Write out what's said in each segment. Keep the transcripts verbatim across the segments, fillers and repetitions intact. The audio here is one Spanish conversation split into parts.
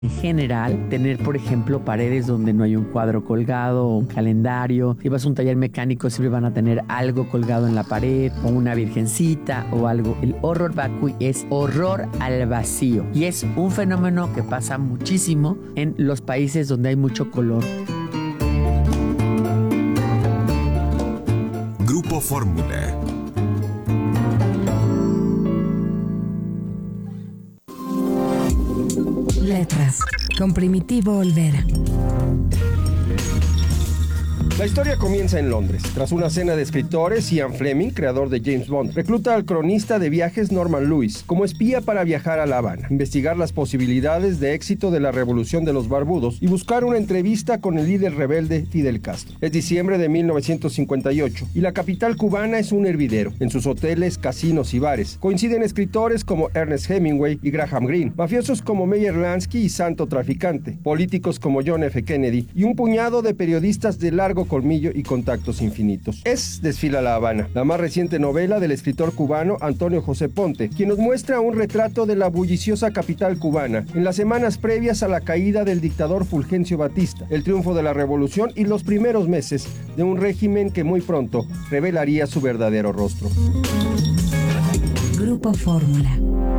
En general, tener, por ejemplo, paredes donde no hay un cuadro colgado o un calendario. Si vas a un taller mecánico, siempre van a tener algo colgado en la pared o una virgencita o algo. El horror vacui es horror al vacío y es un fenómeno que pasa muchísimo en los países donde hay mucho color. Grupo Fórmula. Letras, con Primitivo Olvera. La historia comienza en Londres. Tras una cena de escritores, Ian Fleming, creador de James Bond, recluta al cronista de viajes Norman Lewis como espía para viajar a La Habana, investigar las posibilidades de éxito de la revolución de los barbudos y buscar una entrevista con el líder rebelde Fidel Castro. Es diciembre de mil novecientos cincuenta y ocho y la capital cubana es un hervidero. En sus hoteles, casinos y bares coinciden escritores como Ernest Hemingway y Graham Greene, mafiosos como Meyer Lansky y Santo Traficante, políticos como John F. Kennedy y un puñado de periodistas de largo colmillo y contactos infinitos. Es Desfila La Habana, la más reciente novela del escritor cubano Antonio José Ponte, quien nos muestra un retrato de la bulliciosa capital cubana en las semanas previas a la caída del dictador Fulgencio Batista, el triunfo de la revolución y los primeros meses de un régimen que muy pronto revelaría su verdadero rostro. Grupo Fórmula.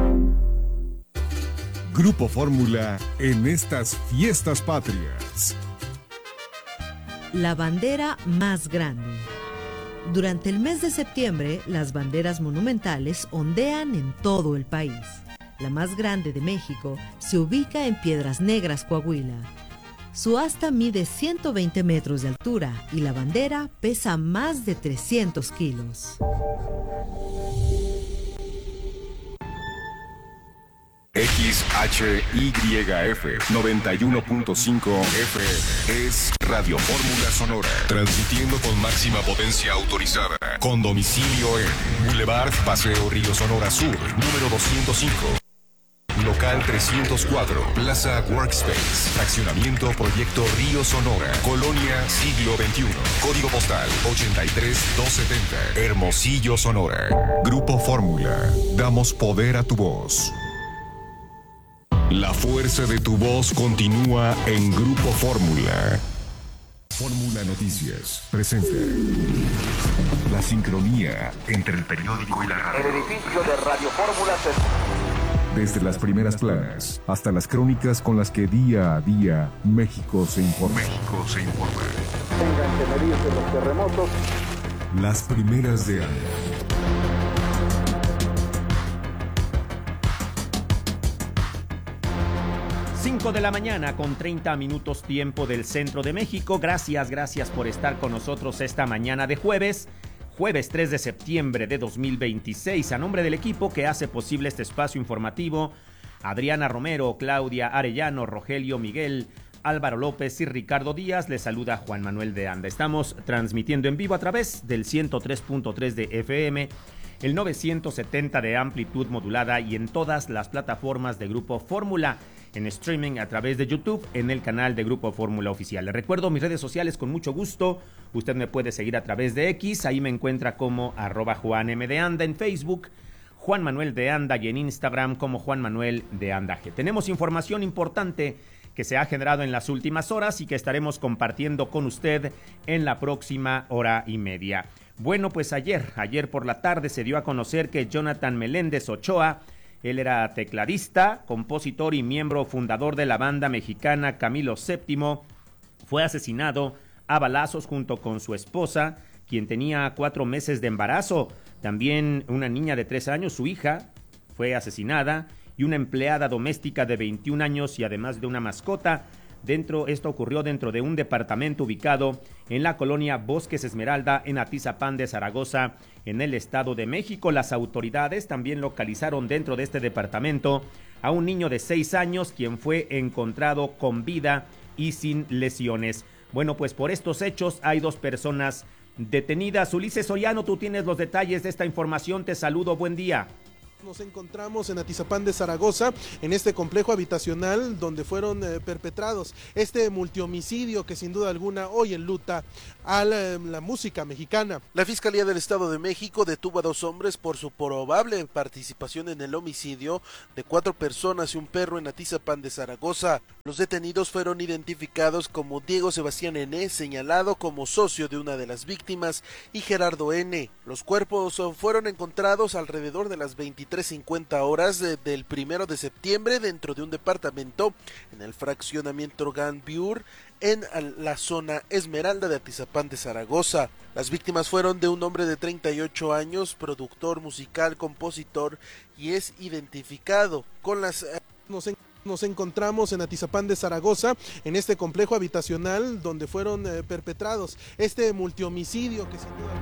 Grupo Fórmula en estas fiestas patrias. La bandera más grande. Durante el mes de septiembre, las banderas monumentales ondean en todo el país. La más grande de México se ubica en Piedras Negras, Coahuila. Su asta mide ciento veinte metros de altura y la bandera pesa más de trescientos kilos. X H Y F noventa y uno punto cinco F M es Radio Fórmula Sonora, transmitiendo con máxima potencia autorizada, con domicilio en Boulevard Paseo Río Sonora Sur, número doscientos cinco. Local trescientos cuatro, Plaza Workspace, Fraccionamiento Proyecto Río Sonora, Colonia Siglo veintiuno, Código Postal ochenta y tres doscientos setenta, Hermosillo, Sonora. Grupo Fórmula, damos poder a tu voz. La fuerza de tu voz continúa en Grupo Fórmula. Fórmula Noticias presenta la sincronía entre el periódico y la radio. El edificio de Radio Fórmula se... Desde las primeras planas hasta las crónicas con las que día a día México se informa. México se informa. Tengan que medirse los terremotos. Las primeras de año. cinco de la mañana con treinta minutos tiempo del centro de México. Gracias, gracias por estar con nosotros esta mañana de jueves. Jueves tres de septiembre de dos mil veintiséis. A nombre del equipo que hace posible este espacio informativo, Adriana Romero, Claudia Arellano, Rogelio Miguel, Álvaro López y Ricardo Díaz, les saluda Juan Manuel de Anda. Estamos transmitiendo en vivo a través del ciento tres punto tres de F M, el novecientos setenta de amplitud modulada y en todas las plataformas de Grupo Fórmula, en streaming a través de YouTube, en el canal de Grupo Fórmula Oficial. Les recuerdo mis redes sociales con mucho gusto. Usted me puede seguir a través de X, ahí me encuentra como arroba Juan M de Anda en Facebook, Juan Manuel de Anda, y en Instagram como Juan Manuel de Anda G. Tenemos información importante que se ha generado en las últimas horas y que estaremos compartiendo con usted en la próxima hora y media. Bueno, pues ayer, ayer por la tarde se dio a conocer que Jonathan Meléndez Ochoa, él era tecladista, compositor y miembro fundador de la banda mexicana Camilo séptimo, fue asesinado a balazos junto con su esposa, quien tenía cuatro meses de embarazo. También una niña de tres años, su hija, fue asesinada, y una empleada doméstica de veintiún años y además de una mascota. Dentro, esto ocurrió dentro de un departamento ubicado en la colonia Bosques Esmeralda, en Atizapán de Zaragoza, en el Estado de México. Las autoridades también localizaron dentro de este departamento a un niño de seis años, quien fue encontrado con vida y sin lesiones. Bueno, pues por estos hechos hay dos personas detenidas. Ulises Soriano, tú tienes los detalles de esta información. Te saludo, buen día. Nos encontramos en Atizapán de Zaragoza, en este complejo habitacional donde fueron eh, perpetrados este multihomicidio que sin duda alguna hoy enluta a la, la música mexicana. La Fiscalía del Estado de México detuvo a dos hombres por su probable participación en el homicidio de cuatro personas y un perro en Atizapán de Zaragoza. Los detenidos fueron identificados como Diego Sebastián N., señalado como socio de una de las víctimas, y Gerardo N. Los cuerpos fueron encontrados alrededor de las veintitrés cincuenta horas de, del primero de septiembre dentro de un departamento en el fraccionamiento Ganbiur en la zona Esmeralda de Atizapán de Zaragoza. Las víctimas fueron de un hombre de treinta y ocho años, productor musical, compositor, y es identificado con las... Nos en... Nos encontramos en Atizapán de Zaragoza, en este complejo habitacional donde fueron eh, perpetrados este multihomicidio que sin duda...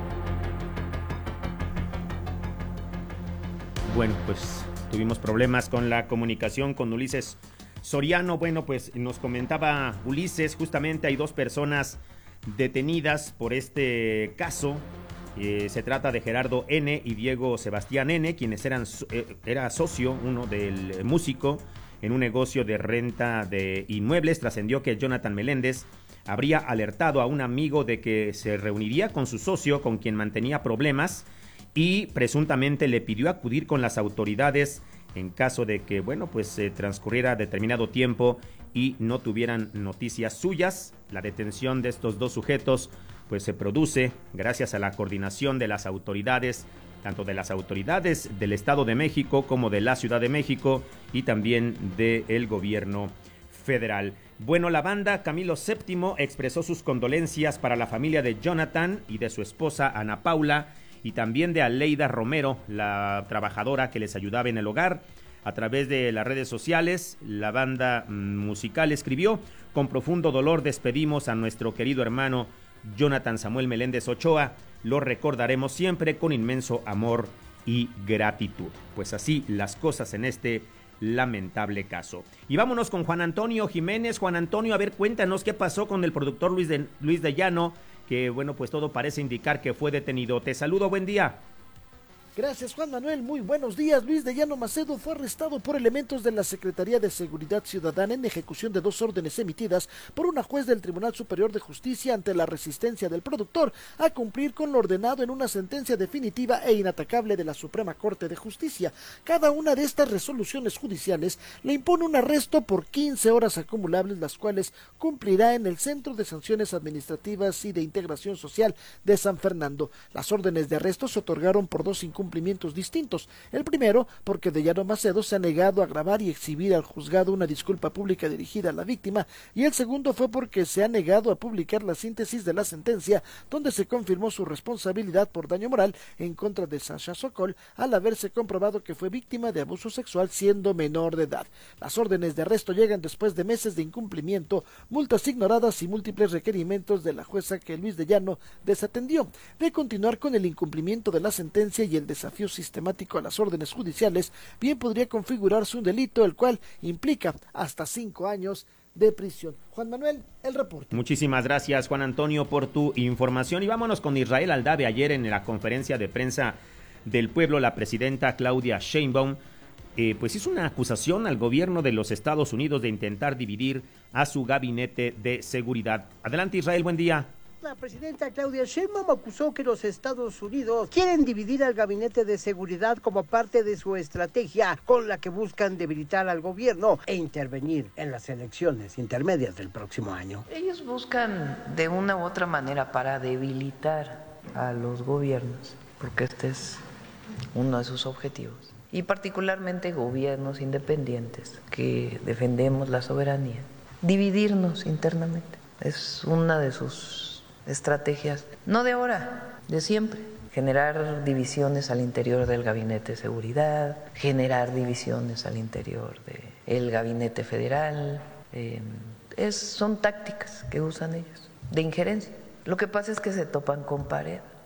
Bueno, pues tuvimos problemas con la comunicación con Ulises Soriano. Bueno, pues nos comentaba Ulises, justamente hay dos personas detenidas por este caso. Eh, se trata de Gerardo N. y Diego Sebastián N., quienes eran eh, era socio, uno del músico, en un negocio de renta de inmuebles. Trascendió que Jonathan Meléndez habría alertado a un amigo de que se reuniría con su socio, con quien mantenía problemas, y presuntamente le pidió acudir con las autoridades en caso de que, bueno, pues eh, transcurriera determinado tiempo y no tuvieran noticias suyas. La detención de estos dos sujetos pues se produce gracias a la coordinación de las autoridades, tanto de las autoridades del Estado de México como de la Ciudad de México y también del gobierno federal. Bueno, la banda Camilo séptimo expresó sus condolencias para la familia de Jonathan y de su esposa Ana Paula, y también de Aleida Romero, la trabajadora que les ayudaba en el hogar. A través de las redes sociales, la banda musical escribió: con profundo dolor despedimos a nuestro querido hermano Jonathan Samuel Meléndez Ochoa. Lo recordaremos siempre con inmenso amor y gratitud. Pues así las cosas en este lamentable caso. Y vámonos con Juan Antonio Jiménez. Juan Antonio, a ver, cuéntanos qué pasó con el productor Luis de, Luis de Llano, que bueno, pues todo parece indicar que fue detenido. Te saludo, buen día. Gracias, Juan Manuel, muy buenos días. Luis de Llano Macedo fue arrestado por elementos de la Secretaría de Seguridad Ciudadana en ejecución de dos órdenes emitidas por una juez del Tribunal Superior de Justicia ante la resistencia del productor a cumplir con lo ordenado en una sentencia definitiva e inatacable de la Suprema Corte de Justicia. Cada una de estas resoluciones judiciales le impone un arresto por quince horas acumulables, las cuales cumplirá en el Centro de Sanciones Administrativas y de Integración Social de San Fernando. Las órdenes de arresto se otorgaron por dos incumplimientos cumplimientos distintos. El primero, porque de Llano Macedo se ha negado a grabar y exhibir al juzgado una disculpa pública dirigida a la víctima, y el segundo fue porque se ha negado a publicar la síntesis de la sentencia, donde se confirmó su responsabilidad por daño moral en contra de Sasha Sokol, al haberse comprobado que fue víctima de abuso sexual siendo menor de edad. Las órdenes de arresto llegan después de meses de incumplimiento, multas ignoradas y múltiples requerimientos de la jueza que Luis de Llano desatendió. De continuar con el incumplimiento de la sentencia y el desafío sistemático a las órdenes judiciales, bien podría configurarse un delito, el cual implica hasta cinco años de prisión. Juan Manuel, el reporte. Muchísimas gracias, Juan Antonio, por tu información. Y vámonos con Israel Aldave. Ayer en la conferencia de prensa del pueblo, la presidenta Claudia Sheinbaum eh, pues hizo una acusación al gobierno de los Estados Unidos de intentar dividir a su gabinete de seguridad. Adelante, Israel, buen día. La presidenta Claudia Sheinbaum acusó que los Estados Unidos quieren dividir al gabinete de seguridad como parte de su estrategia con la que buscan debilitar al gobierno e intervenir en las elecciones intermedias del próximo año. Ellos buscan de una u otra manera para debilitar a los gobiernos, porque este es uno de sus objetivos, y particularmente gobiernos independientes que defendemos la soberanía, dividirnos internamente. Es una de sus estrategias, no de ahora, de siempre. Generar divisiones al interior del gabinete de seguridad, generar divisiones al interior del gabinete federal. Eh, es, son tácticas que usan ellos, de injerencia. Lo que pasa es que se topan con pared,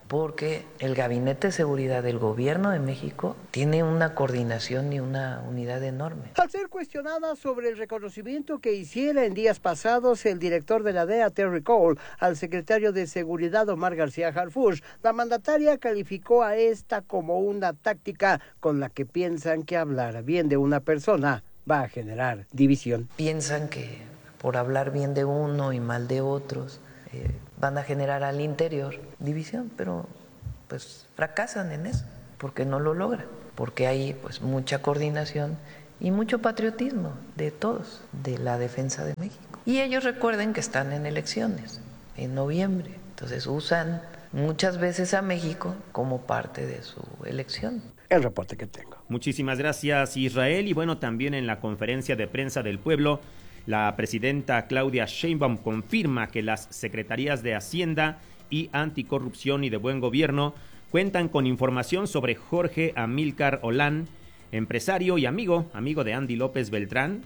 porque el Gabinete de Seguridad del Gobierno de México tiene una coordinación y una unidad enorme. Al ser cuestionada sobre el reconocimiento que hiciera en días pasados el director de la D E A, Terry Cole, al secretario de Seguridad, Omar García Harfuch, la mandataria calificó a esta como una táctica con la que piensan que hablar bien de una persona va a generar división. Piensan que por hablar bien de uno y mal de otros, eh, van a generar al interior división, pero pues fracasan en eso, porque no lo logran, porque hay pues mucha coordinación y mucho patriotismo de todos, de la defensa de México. Y ellos recuerden que están en elecciones, en noviembre, entonces usan muchas veces a México como parte de su elección. El reporte que tengo. Muchísimas gracias, Israel. Y bueno, también en la conferencia de prensa del pueblo, la presidenta Claudia Sheinbaum confirma que las secretarías de Hacienda y Anticorrupción y de Buen Gobierno cuentan con información sobre Jorge Amílcar Olán, empresario y amigo, amigo de Andy López Beltrán.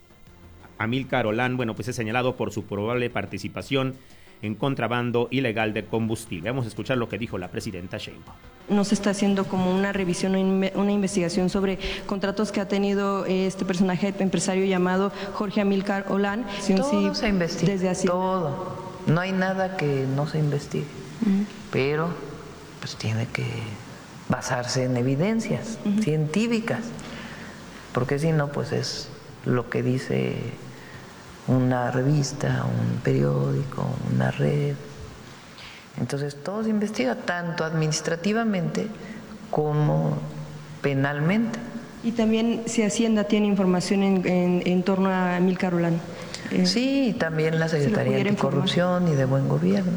Amílcar Olán, bueno, pues es señalado por su probable participación en contrabando ilegal de combustible. Vamos a escuchar lo que dijo la presidenta Sheinbaum. No se está haciendo como una revisión, una investigación sobre contratos que ha tenido este personaje empresario llamado Jorge Amílcar Olán. Todo sí, se investiga, desde así. todo. No hay nada que no se investigue, uh-huh. pero pues tiene que basarse en evidencias uh-huh. científicas, porque si no, pues es lo que dice una revista, un periódico, una red. Entonces todo se investiga, tanto administrativamente como penalmente. Y también si Hacienda tiene información en, en, en torno a Amílcar Olán. Eh, sí, y también la Secretaría de Anticorrupción y de Buen Gobierno.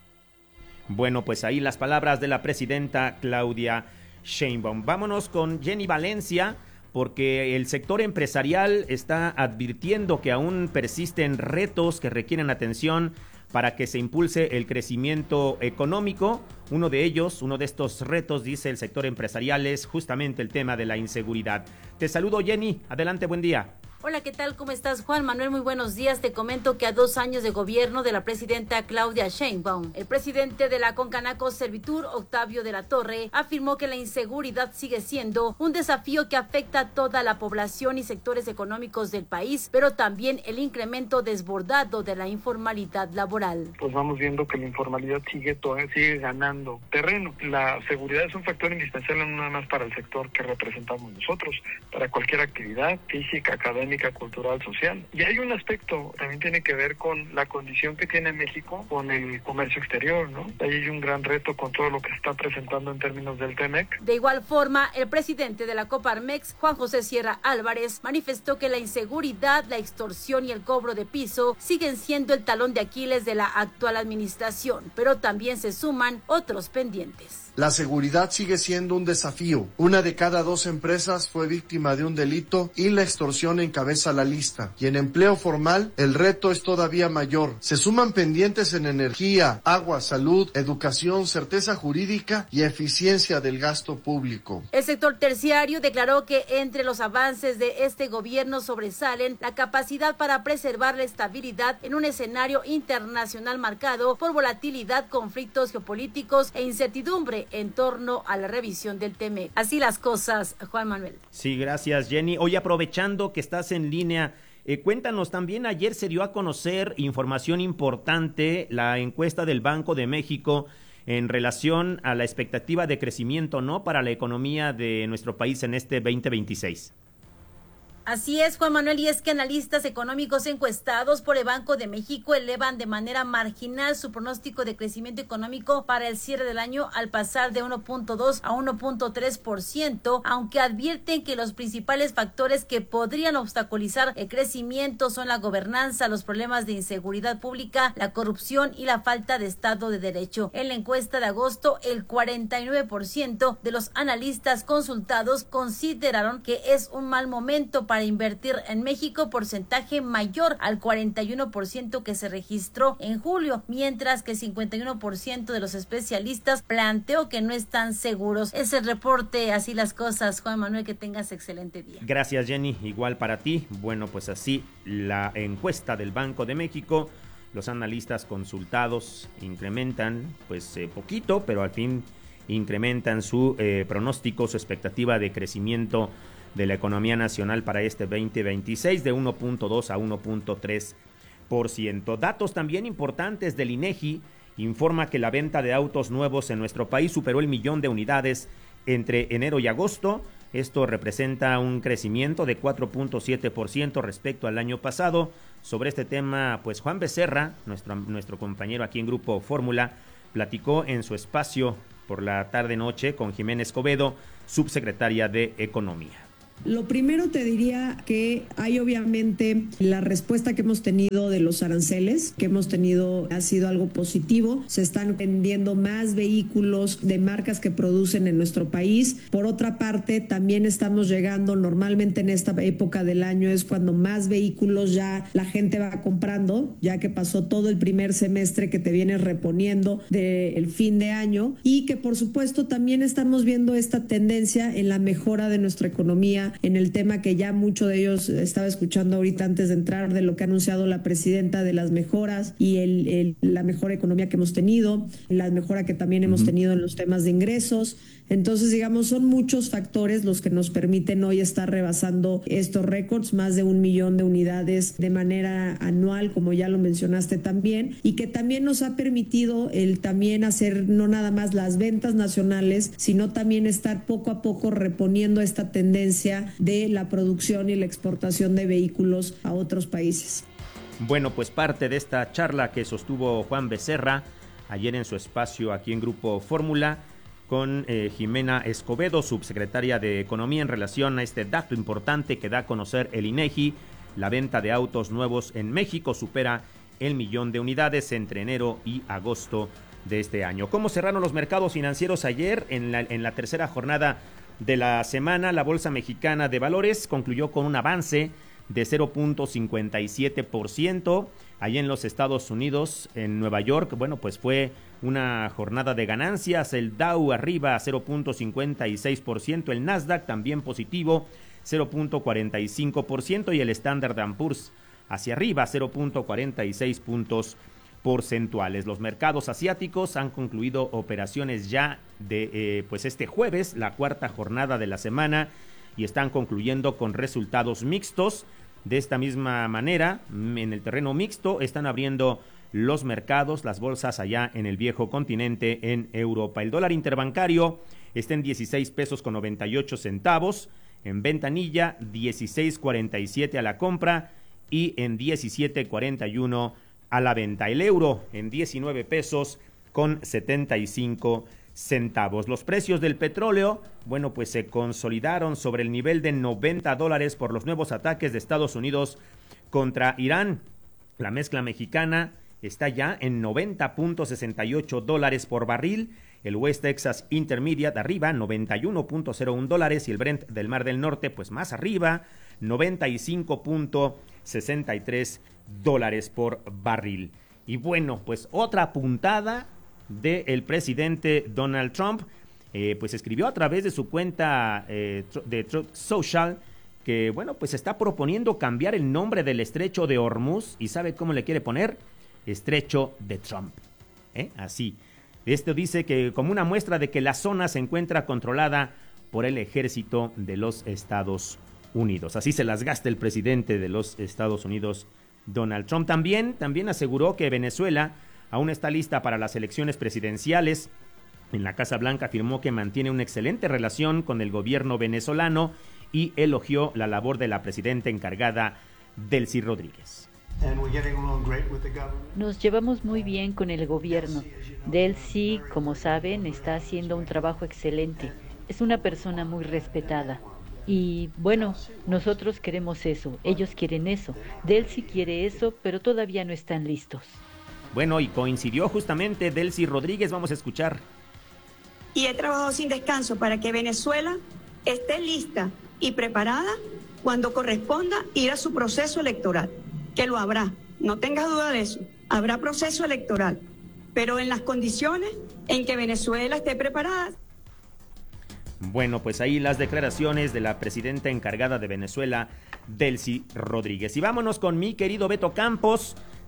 Bueno, pues ahí las palabras de la presidenta Claudia Sheinbaum. Vámonos con Jenny Valencia, porque el sector empresarial está advirtiendo que aún persisten retos que requieren atención para que se impulse el crecimiento económico. Uno de ellos, uno de estos retos, dice el sector empresarial, es justamente el tema de la inseguridad. Te saludo, Jenny. Adelante, buen día. Hola, ¿qué tal? ¿Cómo estás, Juan Manuel? Muy buenos días. Te comento que a dos años de gobierno de la presidenta Claudia Sheinbaum, el presidente de la Concanaco Servitur, Octavio de la Torre, afirmó que la inseguridad sigue siendo un desafío que afecta a toda la población y sectores económicos del país, pero también el incremento desbordado de la informalidad laboral. Pues vamos viendo que la informalidad sigue, todavía sigue ganando terreno. La seguridad es un factor indispensable no nada más para el sector que representamos nosotros, para cualquier actividad física, académica, cultural, social. Y hay un aspecto, también tiene que ver con la condición que tiene México con el comercio exterior, ¿no? Ahí hay un gran reto con todo lo que se está presentando en términos del T-MEC. De igual forma, el presidente de la Coparmex, Juan José Sierra Álvarez, manifestó que la inseguridad, la extorsión y el cobro de piso siguen siendo el talón de Aquiles de la actual administración, pero también se suman otros pendientes. La seguridad sigue siendo un desafío. Una de cada dos empresas fue víctima de un delito y la extorsión encabeza la lista. Y en empleo formal, el reto es todavía mayor. Se suman pendientes en energía, agua, salud, educación, certeza jurídica y eficiencia del gasto público. El sector terciario declaró que entre los avances de este gobierno sobresalen la capacidad para preservar la estabilidad en un escenario internacional marcado por volatilidad, conflictos geopolíticos e incertidumbre en torno a la revisión del T-MEC. Así las cosas, Juan Manuel. Sí, gracias, Jenny. Hoy, aprovechando que estás en línea, eh, cuéntanos, también ayer se dio a conocer información importante, la encuesta del Banco de México en relación a la expectativa de crecimiento, ¿no?, para la economía de nuestro país en este veinte veintiséis. Así es, Juan Manuel, y es que analistas económicos encuestados por el Banco de México elevan de manera marginal su pronóstico de crecimiento económico para el cierre del año al pasar de uno punto dos a uno punto tres por ciento, aunque advierten que los principales factores que podrían obstaculizar el crecimiento son la gobernanza, los problemas de inseguridad pública, la corrupción y la falta de Estado de Derecho. En la encuesta de agosto, el cuarenta y nueve por ciento de los analistas consultados consideraron que es un mal momento para invertir en México, porcentaje mayor al cuarenta y uno por ciento que se registró en julio, mientras que el cincuenta y uno por ciento de los especialistas planteó que no están seguros. Es el reporte, así las cosas, Juan Manuel, que tengas excelente día. Gracias, Jenny, igual para ti. Bueno, pues así la encuesta del Banco de México Los analistas consultados incrementan, pues eh, poquito, pero al fin incrementan su eh, pronóstico, su expectativa de crecimiento de la economía nacional para este veinte veintiséis de uno punto dos a uno punto tres por ciento. Datos también importantes del INEGI informa que la venta de autos nuevos en nuestro país superó el millón de unidades entre enero y agosto. Esto representa un crecimiento de cuatro punto siete por ciento respecto al año pasado. Sobre este tema, pues Juan Becerra, nuestro, nuestro compañero aquí en Grupo Fórmula, platicó en su espacio por la tarde-noche con Jimena Escobedo, subsecretaria de Economía. Lo primero te diría que hay obviamente la respuesta que hemos tenido de los aranceles, que hemos tenido ha sido algo positivo. Se están vendiendo más vehículos de marcas que producen en nuestro país. Por otra parte, también estamos llegando, normalmente en esta época del año es cuando más vehículos ya la gente va comprando, ya que pasó todo el primer semestre que te vienes reponiendo del fin de año, y que por supuesto también estamos viendo esta tendencia en la mejora de nuestra economía, en el tema que ya mucho de ellos estaba escuchando ahorita antes de entrar, de lo que ha anunciado la presidenta de las mejoras y el, el, la mejor economía que hemos tenido, la mejora que también hemos uh-huh. tenido en los temas de ingresos. Entonces, digamos, son muchos factores los que nos permiten hoy estar rebasando estos récords, más de un millón de unidades de manera anual, como ya lo mencionaste también, y que también nos ha permitido el también hacer no nada más las ventas nacionales, sino también estar poco a poco reponiendo esta tendencia de la producción y la exportación de vehículos a otros países. Bueno, pues parte de esta charla que sostuvo Juan Becerra ayer en su espacio aquí en Grupo Fórmula, con eh, Jimena Escobedo, subsecretaria de Economía, en relación a este dato importante que da a conocer el INEGI. La venta de autos nuevos en México supera el millón de unidades entre enero y agosto de este año. ¿Cómo cerraron los mercados financieros ayer en la, en la tercera jornada de la semana? La Bolsa Mexicana de Valores concluyó con un avance de cero punto cincuenta y siete por ciento. Allí en los Estados Unidos, en Nueva York, bueno, pues fue una jornada de ganancias. El Dow arriba cero punto cincuenta y seis por ciento, el Nasdaq también positivo cero punto cuarenta y cinco por ciento y el Standard and Poor's hacia arriba cero punto cuarenta y seis puntos porcentuales. Los mercados asiáticos han concluido operaciones ya de eh, pues este jueves, la cuarta jornada de la semana, y están concluyendo con resultados mixtos. De esta misma manera, en el terreno mixto, están abriendo los mercados, las bolsas allá en el viejo continente, en Europa. El dólar interbancario está en dieciséis pesos con noventa y ocho centavos, en ventanilla dieciséis cuarenta y siete a la compra y en diecisiete cuarenta y uno a la venta. El euro en diecinueve pesos con setenta y cinco centavos. Los precios del petróleo, bueno, pues se consolidaron sobre el nivel de noventa dólares por los nuevos ataques de Estados Unidos contra Irán. La mezcla mexicana está ya en noventa punto sesenta y ocho dólares por barril. El West Texas Intermediate arriba, noventa y uno punto cero uno dólares, y el Brent del Mar del Norte, pues más arriba, noventa y cinco punto sesenta y tres dólares por barril. Y bueno, pues otra puntada del presidente Donald Trump, eh, pues escribió a través de su cuenta eh, de Truth Social que, bueno, pues está proponiendo cambiar el nombre del estrecho de Hormuz. ¿Y sabe cómo le quiere poner? Estrecho de Trump. ¿Eh? Así. Esto dice que como una muestra de que la zona se encuentra controlada por el ejército de los Estados Unidos. Así se las gasta el presidente de los Estados Unidos, Donald Trump. También, también aseguró que Venezuela aún está lista para las elecciones presidenciales. En la Casa Blanca afirmó que mantiene una excelente relación con el gobierno venezolano y elogió la labor de la presidenta encargada, Delcy Rodríguez. Nos llevamos muy bien con el gobierno. Delcy, como saben, está haciendo un trabajo excelente. Es una persona muy respetada. Y bueno, nosotros queremos eso, ellos quieren eso. Delcy quiere eso, pero todavía no están listos. Bueno, y coincidió justamente Delcy Rodríguez, vamos a escuchar. Y he trabajado sin descanso para que Venezuela esté lista y preparada cuando corresponda ir a su proceso electoral, que lo habrá, no tengas duda de eso, habrá proceso electoral, pero en las condiciones en que Venezuela esté preparada. Bueno, pues ahí las declaraciones de la presidenta encargada de Venezuela, Delcy Rodríguez. Y vámonos con mi querido Beto Campos.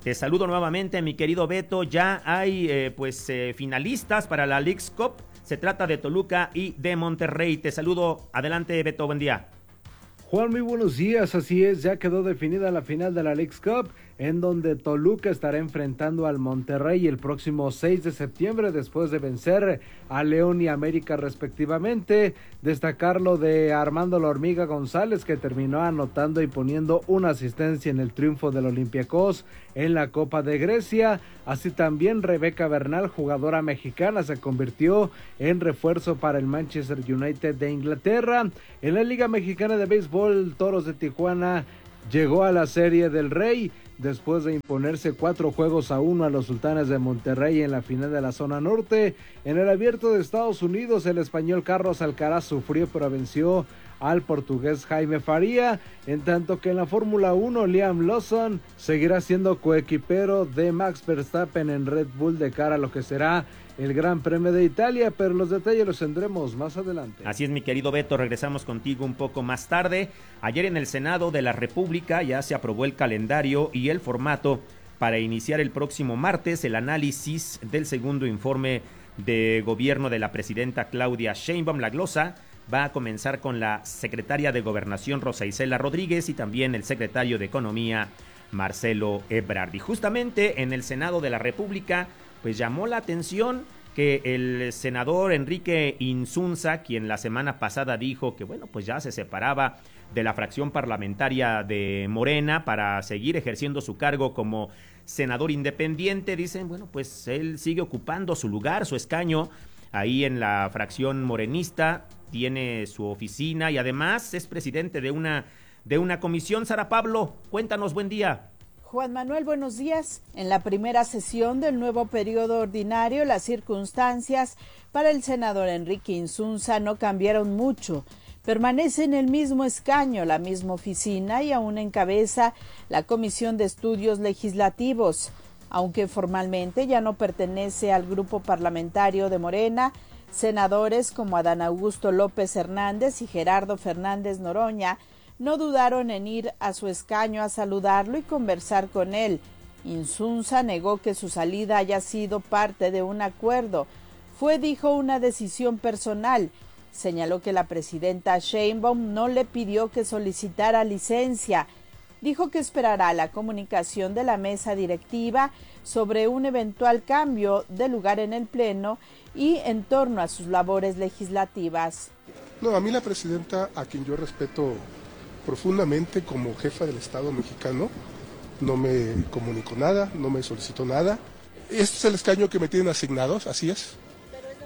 Te saludo nuevamente, mi querido Beto. Ya hay eh, pues eh, finalistas para la Leagues Cup. Se trata de Toluca y de Monterrey. Te saludo. Adelante, Beto, buen día. Juan, muy buenos días, así es, ya quedó definida la final de la Leagues Cup, en donde Toluca estará enfrentando al Monterrey el próximo seis de septiembre, después de vencer a León y América respectivamente. Destacar lo de Armando La Hormiga González, que terminó anotando y poniendo una asistencia en el triunfo del Olympiacos en la Copa de Grecia. Así también Rebeca Bernal, jugadora mexicana, se convirtió en refuerzo para el Manchester United de Inglaterra. En la Liga Mexicana de Béisbol, Toros de Tijuana llegó a la Serie del Rey después de imponerse cuatro juegos a uno a los Sultanes de Monterrey en la final de la zona norte. En el Abierto de Estados Unidos, el español Carlos Alcaraz sufrió pero venció al portugués Jaime Faría, en tanto que en la Fórmula uno Liam Lawson seguirá siendo coequipero de Max Verstappen en Red Bull de cara a lo que será el Gran Premio de Italia, pero los detalles los tendremos más adelante. Así es, mi querido Beto, regresamos contigo un poco más tarde. Ayer en el Senado de la República ya se aprobó el calendario y el formato para iniciar el próximo martes el análisis del segundo informe de gobierno de la presidenta Claudia Sheinbaum. La glosa va a comenzar con la secretaria de Gobernación Rosa Isela Rodríguez y también el secretario de Economía Marcelo Ebrard. Y justamente en el Senado de la República pues llamó la atención que el senador Enrique Insunza, quien la semana pasada dijo que bueno, pues ya se separaba de la fracción parlamentaria de Morena para seguir ejerciendo su cargo como senador independiente, dicen, bueno, pues él sigue ocupando su lugar, su escaño ahí en la fracción morenista, tiene su oficina y además es presidente de una, de una comisión. Sara Pablo, cuéntanos, buen día. Juan Manuel, buenos días. En la primera sesión del nuevo periodo ordinario, las circunstancias para el senador Enrique Insunza no cambiaron mucho. Permanece en el mismo escaño, la misma oficina y aún encabeza la Comisión de Estudios Legislativos. Aunque formalmente ya no pertenece al grupo parlamentario de Morena, senadores como Adán Augusto López Hernández y Gerardo Fernández Noroña no dudaron en ir a su escaño a saludarlo y conversar con él. Insunza negó que su salida haya sido parte de un acuerdo. Fue, dijo, una decisión personal. Señaló que la presidenta Sheinbaum no le pidió que solicitara licencia. Dijo que esperará la comunicación de la mesa directiva sobre un eventual cambio de lugar en el Pleno y en torno a sus labores legislativas. No, a mí la presidenta, a quien yo respeto profundamente como jefa del Estado mexicano, no me comunicó nada, no me solicitó nada. Este es el escaño que me tienen asignados, así es. ¿Pero es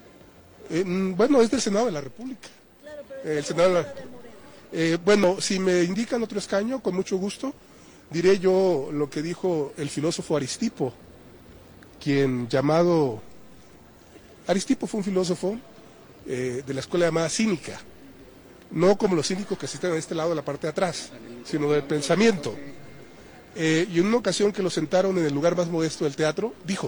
de Morena? Eh, bueno, es del Senado de la República. Claro, pero es eh, el Senado de la... eh, bueno, si me indican otro escaño, con mucho gusto, diré yo lo que dijo el filósofo Aristipo, quien llamado... Aristipo fue un filósofo eh, de la escuela llamada cínica. No como los cínicos que asisten a este lado de la parte de atrás, sino del pensamiento. Eh, y en una ocasión que lo sentaron en el lugar más modesto del teatro, dijo,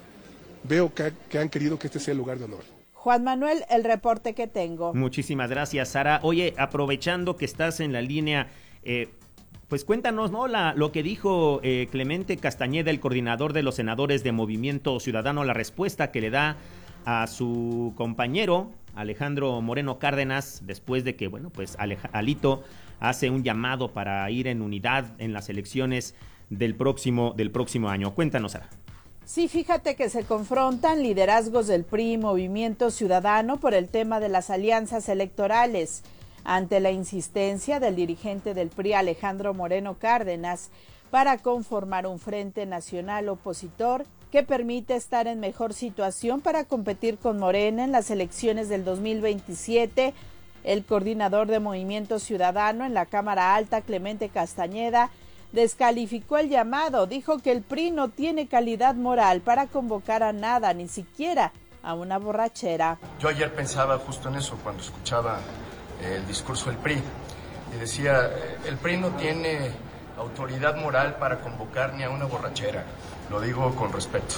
veo que, que han querido que este sea el lugar de honor. Juan Manuel, el reporte que tengo. Muchísimas gracias, Sara. Oye, aprovechando que estás en la línea, eh, pues cuéntanos, ¿no? La, lo que dijo eh, Clemente Castañeda, el coordinador de los senadores de Movimiento Ciudadano, la respuesta que le da a su compañero Alejandro Moreno Cárdenas, después de que, bueno, pues Aleja, Alito hace un llamado para ir en unidad en las elecciones del próximo, del próximo año. Cuéntanos, Sara. Sí, fíjate que se confrontan liderazgos del P R I y Movimiento Ciudadano por el tema de las alianzas electorales. Ante la insistencia del dirigente del P R I, Alejandro Moreno Cárdenas, para conformar un frente nacional opositor que permite estar en mejor situación para competir con Morena en las elecciones del dos mil veintisiete, el coordinador de Movimiento Ciudadano en la Cámara Alta, Clemente Castañeda, descalificó el llamado, dijo que el P R I no tiene calidad moral para convocar a nada, ni siquiera a una borrachera. Yo ayer pensaba justo en eso cuando escuchaba el discurso del P R I y decía, el P R I no tiene autoridad moral para convocar ni a una borrachera, lo digo con respeto,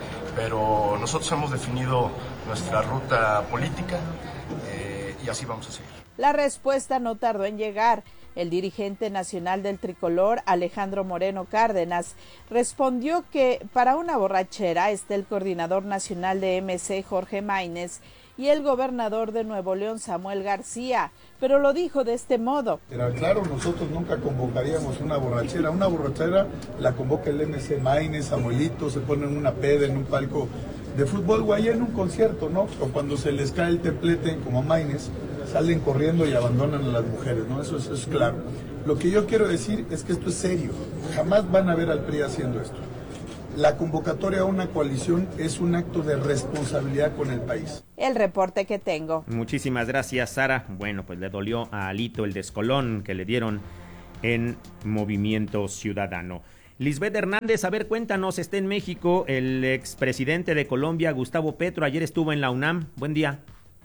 pero nosotros hemos definido nuestra ruta política eh, y así vamos a seguir. La respuesta no tardó en llegar. El dirigente nacional del tricolor, Alejandro Moreno Cárdenas, respondió que para una borrachera está el coordinador nacional de M C, Jorge Maínez, y el gobernador de Nuevo León, Samuel García, pero lo dijo de este modo. Era claro, nosotros nunca convocaríamos una borrachera. Una borrachera la convoca el M C Maínez, Samuelito, se ponen una peda en un palco de fútbol o allá en un concierto, ¿no? O cuando se les cae el templete, como Maínez, salen corriendo y abandonan a las mujeres, ¿no? Eso es, eso es claro. Lo que yo quiero decir es que esto es serio. Jamás van a ver al P R I haciendo esto. La convocatoria a una coalición es un acto de responsabilidad con el país. El reporte que tengo. Muchísimas gracias, Sara. Bueno, pues le dolió a Alito el descolón que le dieron en Movimiento Ciudadano. Lisbeth Hernández, a ver, cuéntanos, está en México el expresidente de Colombia, Gustavo Petro, ayer estuvo en la UNAM. Buen día.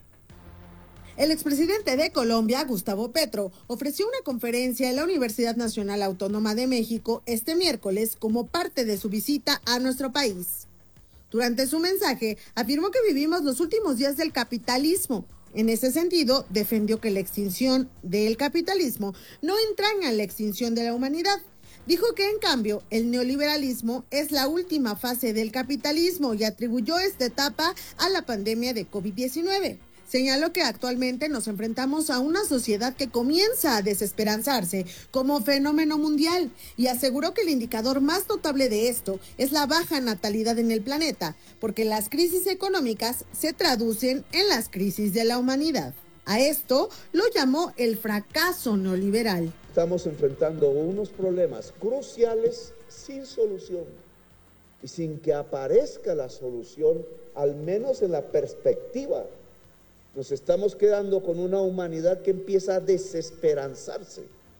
El expresidente de Colombia, Gustavo Petro, ofreció una conferencia en la Universidad Nacional Autónoma de México este miércoles como parte de su visita a nuestro país. Durante su mensaje, afirmó que vivimos los últimos días del capitalismo. En ese sentido, defendió que la extinción del capitalismo no entraña en la extinción de la humanidad. Dijo que, en cambio, el neoliberalismo es la última fase del capitalismo y atribuyó esta etapa a la pandemia de COVID diecinueve. Señaló que actualmente nos enfrentamos a una sociedad que comienza a desesperanzarse como fenómeno mundial y aseguró que el indicador más notable de esto es la baja natalidad en el planeta, porque las crisis económicas se traducen en las crisis de la humanidad. A esto lo llamó el fracaso neoliberal. Estamos enfrentando unos problemas cruciales sin solución y sin que aparezca la solución, al menos en la perspectiva. Nos estamos quedando con una humanidad que empieza a desesperanzarse.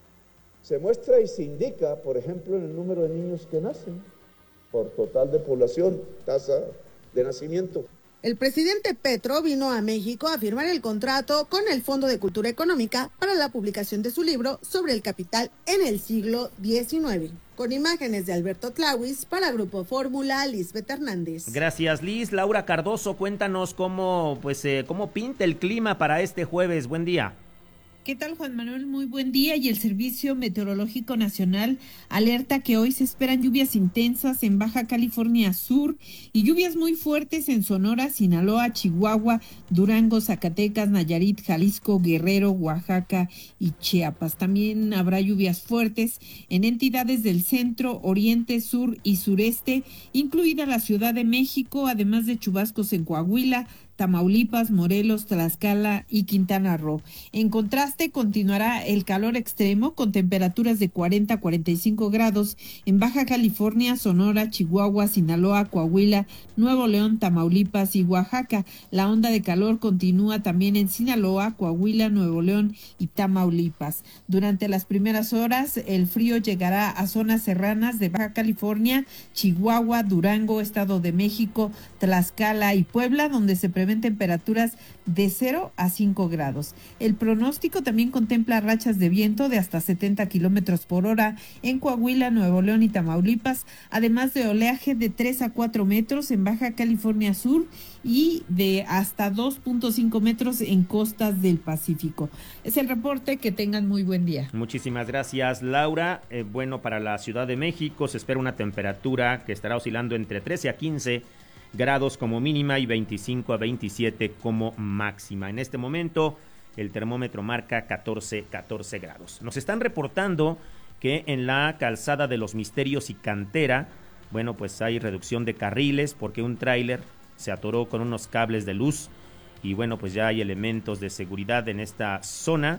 Se muestra y se indica, por ejemplo, en el número de niños que nacen por total de población, tasa de nacimiento. El presidente Petro vino a México a firmar el contrato con el Fondo de Cultura Económica para la publicación de su libro sobre el capital en el siglo diecinueve. Con imágenes de Alberto Tlauis para Grupo Fórmula, Lisbeth Hernández. Gracias, Liz. Laura Cardoso, cuéntanos cómo, pues, eh, cómo pinta el clima para este jueves. Buen día. ¿Qué tal, Juan Manuel? Muy buen día. Y el Servicio Meteorológico Nacional alerta que hoy se esperan lluvias intensas en Baja California Sur y lluvias muy fuertes en Sonora, Sinaloa, Chihuahua, Durango, Zacatecas, Nayarit, Jalisco, Guerrero, Oaxaca y Chiapas. También habrá lluvias fuertes en entidades del centro, oriente, sur y sureste, incluida la Ciudad de México, además de chubascos en Coahuila, Tamaulipas, Morelos, Tlaxcala y Quintana Roo. En contraste, continuará el calor extremo con temperaturas de cuarenta a cuarenta y cinco grados en Baja California, Sonora, Chihuahua, Sinaloa, Coahuila, Nuevo León, Tamaulipas y Oaxaca. La onda de calor continúa también en Sinaloa, Coahuila, Nuevo León y Tamaulipas. Durante las primeras horas, el frío llegará a zonas serranas de Baja California, Chihuahua, Durango, Estado de México, Tlaxcala y Puebla, donde se prevén temperaturas de cero a cinco grados. El pronóstico también contempla rachas de viento de hasta setenta kilómetros por hora en Coahuila, Nuevo León y Tamaulipas, además de oleaje de tres a cuatro metros en Baja California Sur y de hasta dos punto cinco metros en costas del Pacífico. Es el reporte, que tengan muy buen día. Muchísimas gracias, Laura. Eh, bueno, para la Ciudad de México se espera una temperatura que estará oscilando entre trece a quince grados como mínima y veinticinco a veintisiete como máxima. En este momento el termómetro marca catorce grados. Nos están reportando que en la calzada de los Misterios y Cantera, bueno, pues hay reducción de carriles porque un tráiler se atoró con unos cables de luz y bueno, pues ya hay elementos de seguridad en esta zona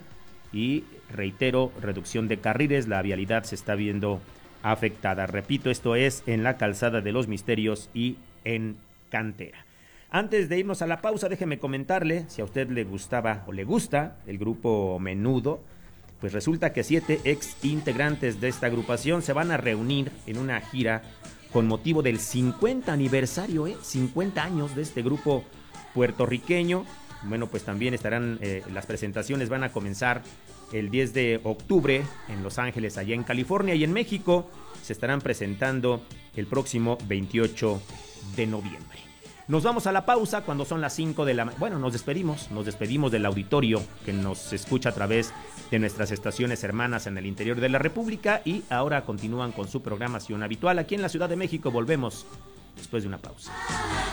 y reitero, reducción de carriles, la vialidad se está viendo afectada. Repito, esto es en la calzada de los Misterios y en Cantera. Antes de irnos a la pausa, déjeme comentarle, si a usted le gustaba o le gusta el grupo Menudo, pues resulta que siete ex integrantes de esta agrupación se van a reunir en una gira con motivo del cincuenta aniversario, ¿eh? cincuenta años de este grupo puertorriqueño. Bueno, pues también estarán, eh, las presentaciones van a comenzar el diez de octubre en Los Ángeles, allá en California, y en México se estarán presentando el próximo veintiocho de noviembre. Nos vamos a la pausa cuando son las cinco de la... Bueno, nos despedimos, nos despedimos del auditorio que nos escucha a través de nuestras estaciones hermanas en el interior de la República y ahora continúan con su programación habitual aquí en la Ciudad de México. Volvemos después de una pausa.